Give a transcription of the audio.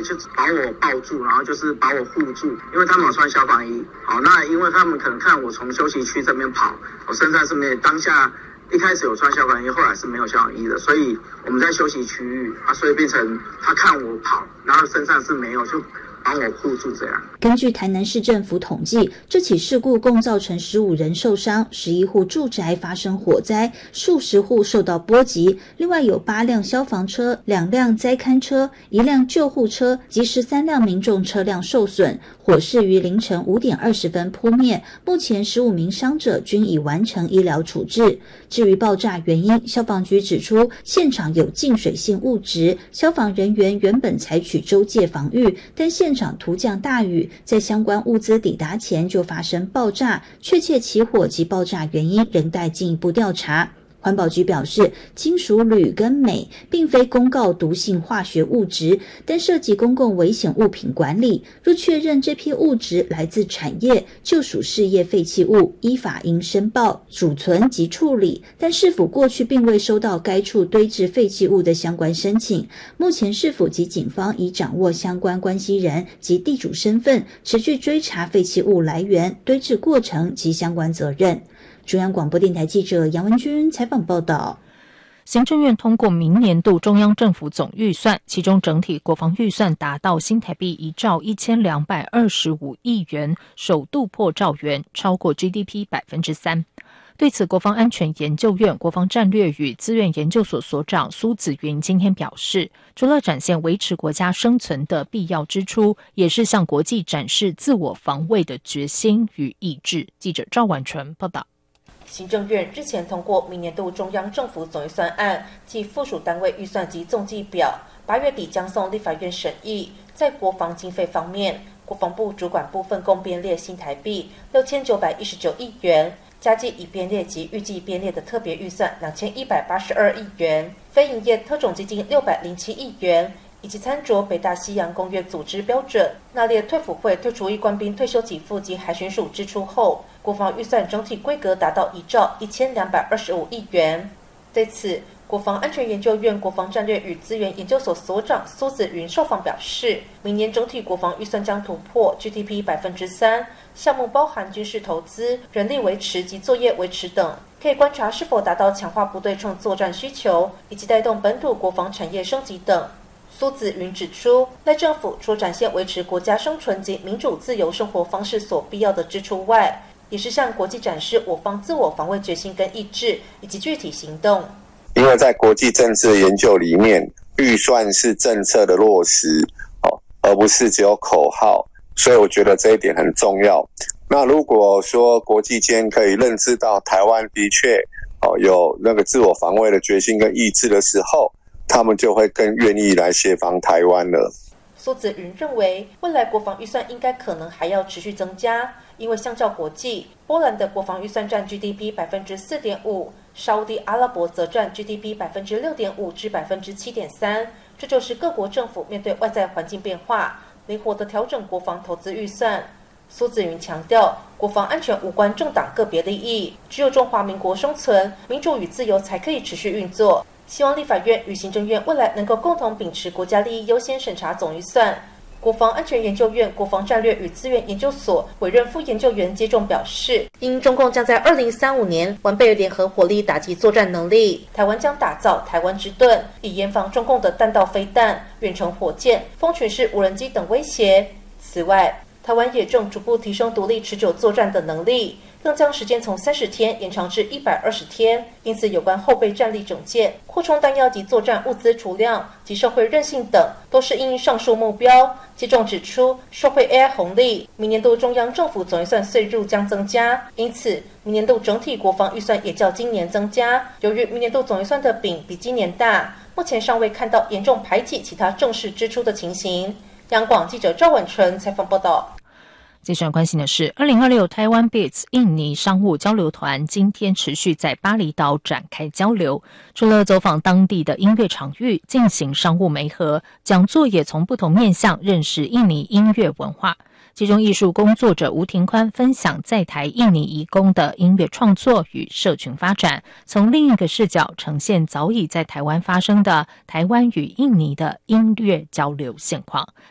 就把我抱住，然后就是把我护住，因为他们有穿消防衣。好，那因为他们可能看我从休息区这边跑，我身上是没有，当下一开始有穿消防衣，后来是没有消防衣的，所以我们在休息区域啊，所以变成他看我跑，然后身上是没有，就帮我护住这样。 根据台南市政府统计，这起事故共造成15人受伤，11户住宅发生火灾，数十户受到波及。另外有8辆消防车、2辆灾勘车、1辆救护车及13辆民众车辆受损。火势于凌晨5点20分扑灭，目前15名伤者均已完成医疗处置。至于爆炸原因，消防局指出，现场有进水性物质，消防人员原本采取周界防御，但现场突降大雨，在相关物资抵达前就发生爆炸，确切起火及爆炸原因仍待进一步调查。环保局表示，金属铝跟镁并非公告毒性化学物质，但涉及公共危险物品管理，若确认这批物质来自产业，就属事业废弃物，依法应申报、储存及处理，但是否过去并未收到该处堆置废弃物的相关申请，目前市府及警方已掌握相关关系人及地主身份，持续追查废弃物来源、堆置过程及相关责任。中央广播电台记者杨文君采访报道。 行政院通过明年度中央政府总预算，其中整体国防预算达到新台币1兆1225亿元，首度破兆元，超过 GDP 3%。对此，国防安全研究院国防战略与资源研究所所长苏子云今天表示，除了展现维持国家生存的必要支出，也是向国际展示自我防卫的决心与意志。记者赵婉纯报道。 行政院日前通过明年度中央政府总预算案及附属单位预算及总计表，8月底将送立法院审议。在国防经费方面，国防部主管部分共编列新台币6919亿元，加计已编列及预计编列的特别预算2182亿元，非营业特种基金607亿元，以及参照北大西洋公约组织标准，纳列退辅会退除役官兵退休给付及海巡署支出后，国防预算整体规格达到1兆1225亿元。对此，国防安全研究院国防战略与资源研究所所长苏子云受访表示，明年整体国防预算将突破 GDP 3%，项目包含军事投资、人力维持及作业维持等，可以观察是否达到强化不对称作战需求，以及带动本土国防产业升级等。苏子云指出，赖政府除展现维持国家生存及民主自由生活方式所必要的支出外，也是向国际展示我方自我防卫决心跟意志以及具体行动。 因为在国际政治研究里面，预算是政策的落实，而不是只有口号，所以我觉得这一点很重要。那如果说国际间可以认知到台湾的确有那个自我防卫的决心跟意志的时候，他们就会更愿意来协防台湾了。 苏子云认为，未来国防预算应该可能还要持续增加，因为相较国际，波兰的国防预算占 GDP 4.5%，沙烏地阿拉伯则占 GDP 6.5%至 7.3%， 这就是各国政府面对外在环境变化，灵活地调整国防投资预算。苏子云强调，国防安全无关政党个别利益，只有中华民国生存，民主与自由才可以持续运作。希望立法院与行政院未来能够共同秉持国家利益优先审查总预算。国防安全研究院国防战略与资源研究所委任副研究员接种表示，因中共将在2035年完备联合火力打击作战能力，台湾将打造台湾之盾，以严防中共的弹道飞弹、远程火箭、蜂群式无人机等威胁。此外，台湾也正逐步提升独立持久作战的能力，更将时间从30天延长至120天。因此，有关后备战力整建、扩充弹药及作战物资储量及社会韧性等，都是因应上述目标。接种指出，受惠 AI 红利，明年度中央政府总预算岁入将增加，因此明年度整体国防预算也较今年增加。由于明年度总预算的饼比今年大，目前尚未看到严重排挤其他正式支出的情形。央广记者赵婉纯采访报道。 接下来关心的是，2026台湾 BITS 印尼商务交流团今天持续在巴厘岛展开交流，除了走访当地的音乐场域进行商务媒合，讲座也从不同面向认识印尼音乐文化。其中艺术工作者吴庭宽分享在台印尼移工的音乐创作与社群发展，从另一个视角呈现早已在台湾发生的台湾与印尼的音乐交流现况。